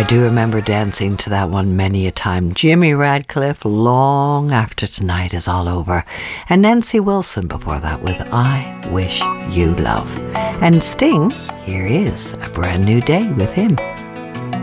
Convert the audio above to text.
do remember dancing to that one many a time. Jimmy Radcliffe, Long After Tonight Is All Over. And Nancy Wilson before that with I Wish You Love. And Sting, here is A Brand New Day with him.